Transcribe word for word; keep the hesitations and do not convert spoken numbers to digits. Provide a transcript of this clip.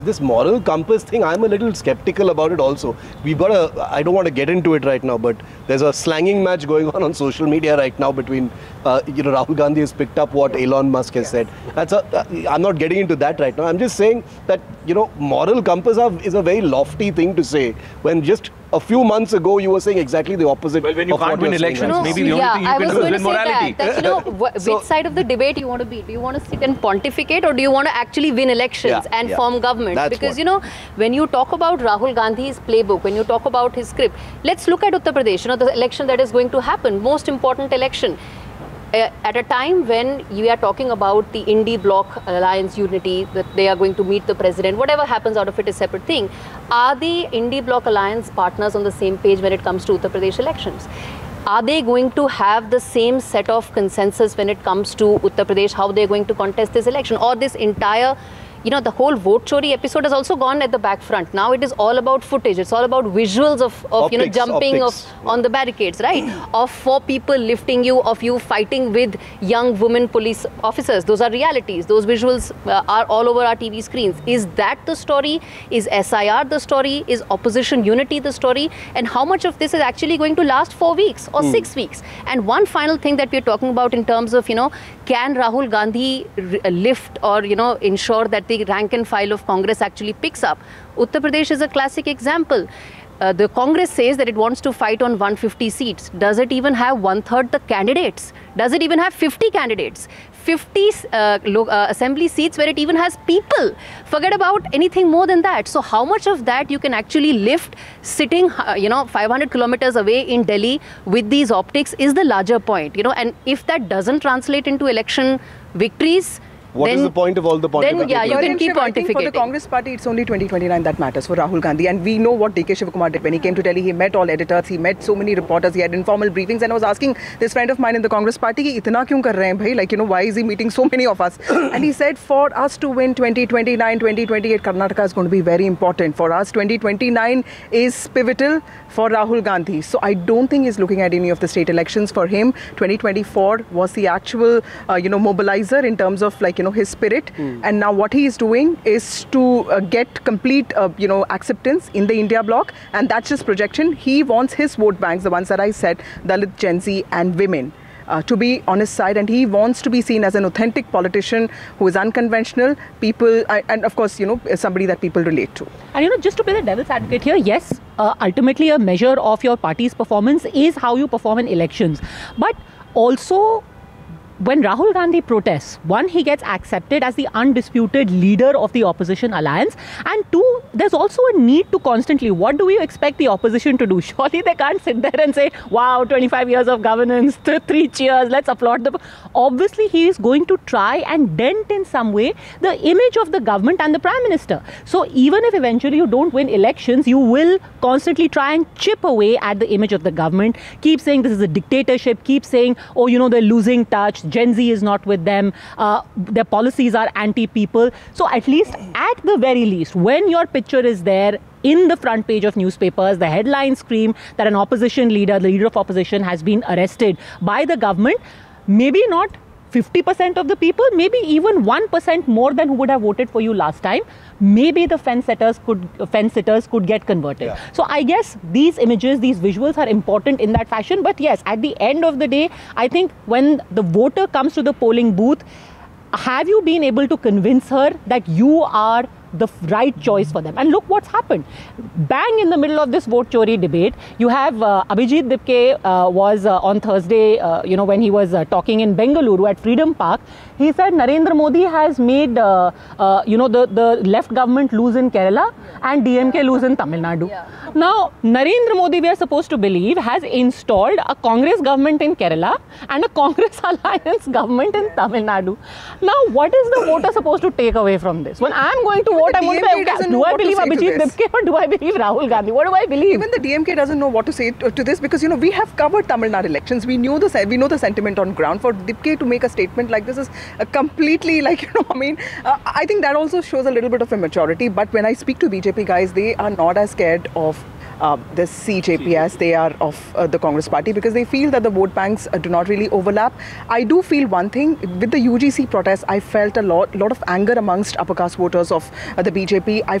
This moral compass thing, I'm a little skeptical about it also. We've got a, I don't want to get into it right now, but there's a slanging match going on on social media right now between, uh, you know, Rahul Gandhi has picked up what Elon Musk has said. That's a, uh, I'm not getting into that right now. I'm just saying that, you know, moral compass are, is a very lofty thing to say when just a few months ago you were saying exactly the opposite. Well, when you of can't what win you're saying elections, right maybe now. the yeah, only thing you I can was do is going win to say morality. that, that you know, wh- So- which side of the debate you want to be? Do you want to sit and pontificate, or do you want to actually win elections Yeah, and yeah. form government? That's Because what. you know, when you talk about Rahul Gandhi's playbook, when you talk about his script, let's look at Uttar Pradesh. You know, the election that is going to happen, most important election. Uh, at a time when you are talking about the Indie Bloc Alliance unity, that they are going to meet the president, whatever happens out of it is a separate thing. Are the Indie Bloc Alliance partners on the same page when it comes to Uttar Pradesh elections? Are they going to have the same set of consensus when it comes to Uttar Pradesh, how they're going to contest this election? Or this entire, you know, the whole vote chori episode has also gone at the back front. Now it is all about footage. It's all about visuals of, of you know, Optics, jumping optics, of yeah. on the barricades, right? Of four people lifting you, of you fighting with young women police officers. Those are realities. Those visuals uh, are all over our T V screens. Is that the story? Is S I R the story? Is opposition unity the story? And how much of this is actually going to last four weeks or mm. six weeks? And one final thing that we're talking about in terms of, you know, can Rahul Gandhi lift or, you know, ensure that the rank and file of Congress actually picks up? Uttar Pradesh is a classic example. Uh, the Congress says that it wants to fight on one hundred fifty seats. Does it even have one-third the candidates? Does it even have fifty candidates? fifty uh, uh, assembly seats where it even has people. Forget about anything more than that. So how much of that you can actually lift sitting, uh, you know, five hundred kilometers away in Delhi with these optics is the larger point, you know, and if that doesn't translate into election victories, What then, is the point of all the Then, yeah, you Well, can and keep Shiv, I think for the pontificating. Congress party, it's only twenty twenty-nine that matters for Rahul Gandhi. And we know what D K Shivakumar did when he came to Delhi. He met all editors, he met so many reporters, he had informal briefings. And I was asking this friend of mine in the Congress party, ki, itna kyun kar rahe hain, bhai? Like, you know, why is he meeting so many of us? And he said, for us to win twenty twenty-nine, twenty twenty-eight, Karnataka is going to be very important. For us, twenty twenty-nine is pivotal for Rahul Gandhi. So I don't think he's looking at any of the state elections. For him, twenty twenty-four was the actual, uh, you know, mobilizer in terms of, like, you know, his spirit. Mm. And now what he is doing is to uh, get complete, uh, you know, acceptance in the India bloc. And that's just projection. He wants his vote banks, the ones that I said, Dalit, Gen Z and women, Uh, to be on his side, and he wants to be seen as an authentic politician who is unconventional, people, uh, and of course, you know, somebody that people relate to. And you know, just to play the devil's advocate here, yes, uh, ultimately a measure of your party's performance is how you perform in elections. But also, when Rahul Gandhi protests, one, he gets accepted as the undisputed leader of the opposition alliance, and two, there's also a need to constantly, what do we expect the opposition to do? Surely they can't sit there and say, wow, twenty-five years of governance, th three cheers, let's applaud them. Obviously, he is going to try and dent in some way the image of the government and the Prime Minister. So even if eventually you don't win elections, you will constantly try and chip away at the image of the government, keep saying this is a dictatorship, keep saying, oh, you know, they're losing touch, Gen Z is not with them, uh, their policies are anti-people. So at least, at the very least, when your picture is there in the front page of newspapers, the headlines scream that an opposition leader, the leader of opposition, has been arrested by the government, maybe not fifty percent of the people, maybe even one percent more than who would have voted for you last time, maybe the fence sitters could, fence sitters could get converted. Yeah. So I guess these images, these visuals are important in that fashion. But yes, at the end of the day, I think when the voter comes to the polling booth, have you been able to convince her that you are the right choice for them? And look what's happened. Bang in the middle of this vote chori debate, you have uh, Abhijit Dipke uh, was uh, on Thursday, uh, you know, when he was uh, talking in Bengaluru at Freedom Park, he said Narendra Modi has made, uh, uh, you know, the, the left government lose in Kerala and D M K lose in Tamil Nadu. Yeah. Now, Narendra Modi, we are supposed to believe, has installed a Congress government in Kerala and a Congress alliance government in Tamil Nadu. Now, what is the voter supposed to take away from this? When I'm going to vote, I'm going to say, do I believe Abhijit Dipke or do I believe Rahul Gandhi? What do I believe? Even the D M K doesn't know what to say to, to this, because, you know, we have covered Tamil Nadu elections. We knew the we know the sentiment on ground. For Dipke to make a statement like this is a completely, like, you know, I mean, uh, I think that also shows a little bit of immaturity. But when I speak to B J P guys, they are not as scared of uh, this C J P as they are of uh, the Congress party, because they feel that the vote banks uh, do not really overlap. I do feel one thing with the U G C protest. I felt a lot, lot of anger amongst upper caste voters of uh, the B J P. I